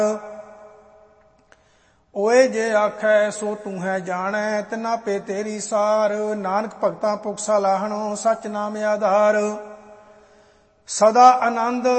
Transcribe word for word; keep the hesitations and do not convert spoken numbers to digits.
ਓਏ ਜੇ ਆਖੈ ਸੋ ਤੂੰ ਹੈ ਜਾਣੈ, ਤਿਨ ਆਪੇ ਤੇਰੀ ਸਾਰ। ਨਾਨਕ ਭਗਤਾਂ ਪੁਖ ਸਲਾਹਣੋ, ਸਚ ਨਾਮ ਆਧਾਰ। ਸਦਾ ਆਨੰਦ